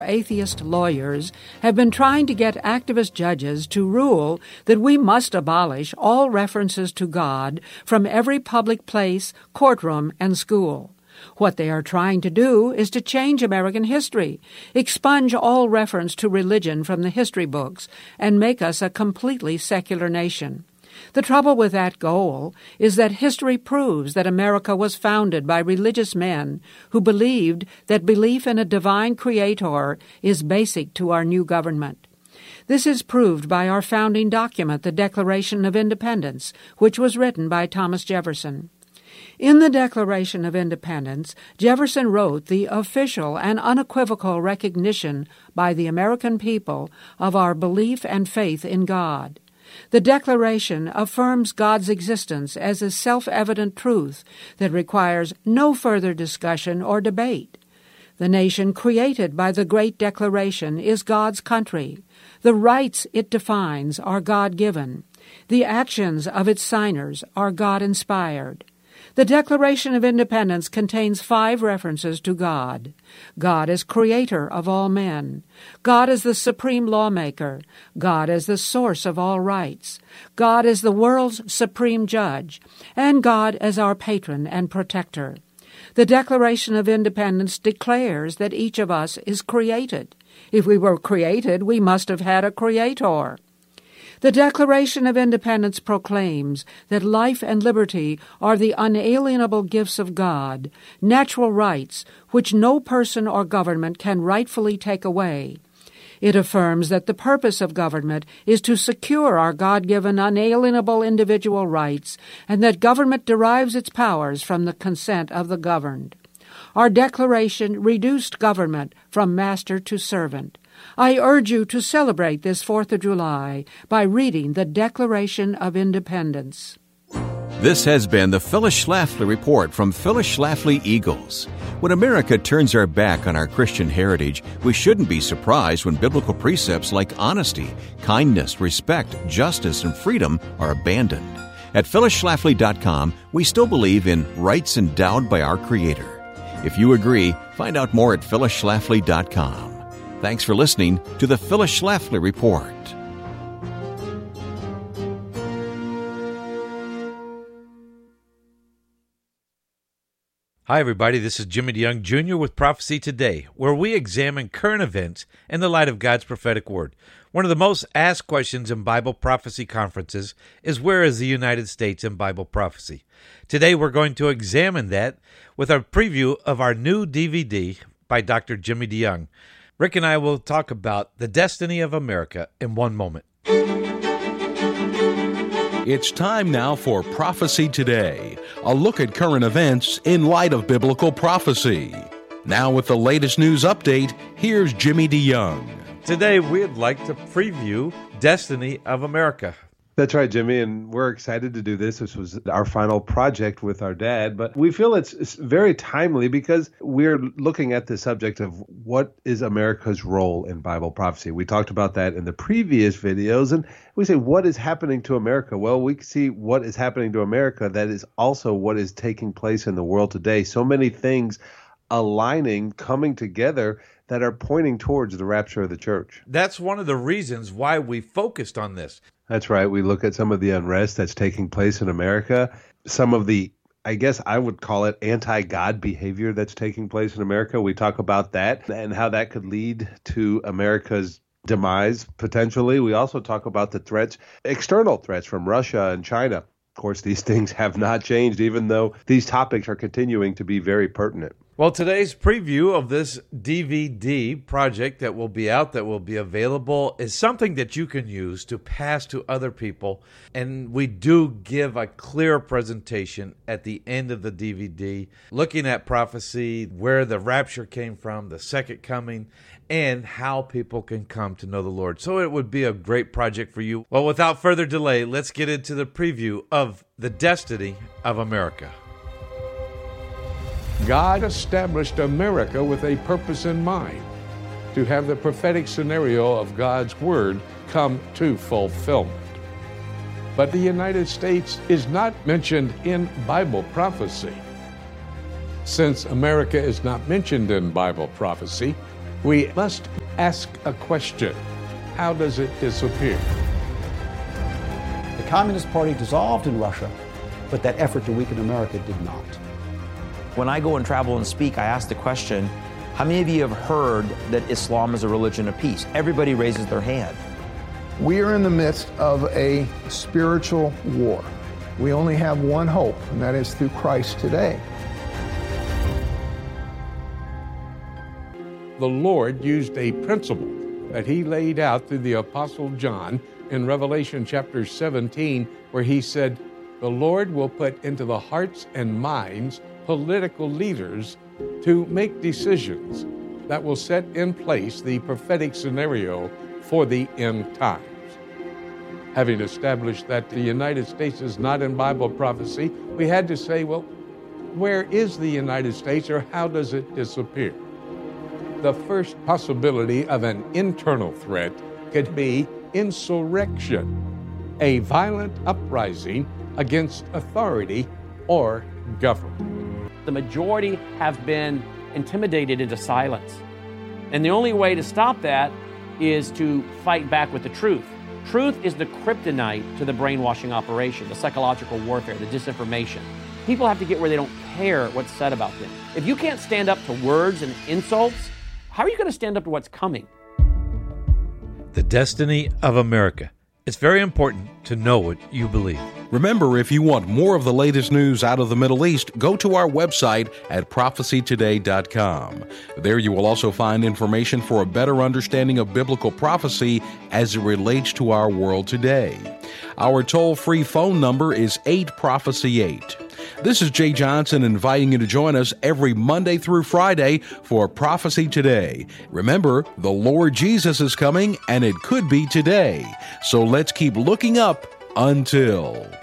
Atheist lawyers have been trying to get activist judges to rule that we must abolish all references to God from every public place, courtroom, and school. What they are trying to do is to change American history, expunge all reference to religion from the history books, and make us a completely secular nation. The trouble with that goal is that history proves that America was founded by religious men who believed that belief in a divine creator is basic to our new government. This is proved by our founding document, the Declaration of Independence, which was written by Thomas Jefferson. In the Declaration of Independence, Jefferson wrote the official and unequivocal recognition by the American people of our belief and faith in God. The Declaration affirms God's existence as a self-evident truth that requires no further discussion or debate. The nation created by the Great Declaration is God's country. The rights it defines are God-given. The actions of its signers are God-inspired. The Declaration of Independence contains 5 references to God. God as creator of all men. God as the supreme lawmaker. God as the source of all rights. God as the world's supreme judge. And God as our patron and protector. The Declaration of Independence declares that each of us is created. If we were created, we must have had a creator. The Declaration of Independence proclaims that life and liberty are the unalienable gifts of God, natural rights which no person or government can rightfully take away. It affirms that the purpose of government is to secure our God-given unalienable individual rights, and that government derives its powers from the consent of the governed. Our Declaration reduced government from master to servant. I urge you to celebrate this 4th of July by reading the Declaration of Independence. This has been the Phyllis Schlafly Report from Phyllis Schlafly Eagles. When America turns our back on our Christian heritage, we shouldn't be surprised when biblical precepts like honesty, kindness, respect, justice, and freedom are abandoned. At phyllisschlafly.com, we still believe in rights endowed by our Creator. If you agree, find out more at phyllisschlafly.com. Thanks for listening to the Phyllis Schlafly Report. Hi, everybody. This is Jimmy DeYoung Jr. with Prophecy Today, where we examine current events in the light of God's prophetic word. One of the most asked questions in Bible prophecy conferences is, where is the United States in Bible prophecy? Today, we're going to examine that with a preview of our new DVD by Dr. Jimmy DeYoung. Rick and I will talk about the destiny of America in one moment. It's time now for Prophecy Today, a look at current events in light of biblical prophecy. Now with the latest news update, here's Jimmy DeYoung. Today, we'd like to preview Destiny of America. That's right, Jimmy, and we're excited to do this. This was our final project with our dad, but we feel it's very timely because we're looking at the subject of what is America's role in Bible prophecy. We talked about that in the previous videos, and we say, what is happening to America? Well, we see what is happening to America. That is also what is taking place in the world today. So many things aligning, coming together that are pointing towards the rapture of the church. That's one of the reasons why we focused on this. That's right. We look at some of the unrest that's taking place in America, some of the, I guess I would call it, anti-God behavior that's taking place in America. We talk about that and how that could lead to America's demise, potentially. We also talk about the threats, external threats from Russia and China. Of course, these things have not changed, even though these topics are continuing to be very pertinent. Well, today's preview of this DVD project that will be out, that will be available, is something that you can use to pass to other people. And we do give a clear presentation at the end of the DVD, looking at prophecy, where the rapture came from, the second coming, and how people can come to know the Lord. So it would be a great project for you. Well, without further delay, let's get into the preview of the Destiny of America. God established America with a purpose in mind, to have the prophetic scenario of God's Word come to fulfillment. But the United States is not mentioned in Bible prophecy. Since America is not mentioned in Bible prophecy, We must ask a question. How does it disappear? The Communist Party dissolved in Russia, but that effort to weaken America did not. When I go and travel and speak, I ask the question, how many of you have heard that Islam is a religion of peace? Everybody raises their hand. We are in the midst of a spiritual war. We only have one hope, and that is through Christ today. The Lord used a principle that he laid out through the Apostle John in Revelation chapter 17, where he said, the Lord will put into the hearts and minds political leaders to make decisions that will set in place the prophetic scenario for the end times. Having established that the United States is not in Bible prophecy, we had to say, well, where is the United States, or how does it disappear? The first possibility of an internal threat could be insurrection, a violent uprising against authority or government. The majority have been intimidated into silence. And the only way to stop that is to fight back with the truth. Truth is the kryptonite to the brainwashing operation, the psychological warfare, the disinformation. People have to get where they don't care what's said about them. If you can't stand up to words and insults, how are you going to stand up to what's coming? The destiny of America. It's very important to know what you believe. Remember, if you want more of the latest news out of the Middle East, go to our website at prophecytoday.com. There you will also find information for a better understanding of biblical prophecy as it relates to our world today. Our toll-free phone number is 8-Prophecy-8. This is Jay Johnson inviting you to join us every Monday through Friday for Prophecy Today. Remember, the Lord Jesus is coming, and it could be today. So let's keep looking up until...